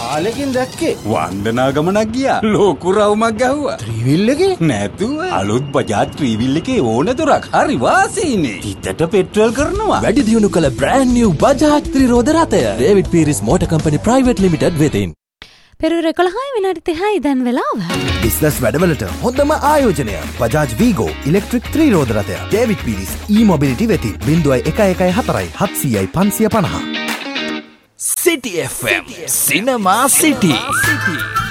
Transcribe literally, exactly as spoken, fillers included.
කාලෙකින් දැක්කේ. වන්දනා ගමනක් ගියා. ලෝකු රවුමක් ගැහුවා. ත්‍රිවිල් එකේ නැතුව අලුත් බජාජ් ත්‍රිවිල් එකේ ඕන දොරක් හරි වාසීනේ. හිතට පෙට්‍රල් කරනවා. වැඩි දියුණු කළ brand new බජාජ් ත්‍රිරෝද රථය David Peiris motor company private limited වෙතින්. පෙරවරු එකොළහයි විනාඩි තිහයි දැන් වෙලාව. බිස්නස් වැඩවලට හොඳම ආයෝජනය බජාජ් වීගෝ ඉලෙක්ට්‍රික් ත්‍රිරෝද රථය ඩේවිඩ් පීරිස් e-mobility වෙතින් ज़ीरो एक एक चार හත්සියයි පන්සිය පනහ. City F M Cinema City.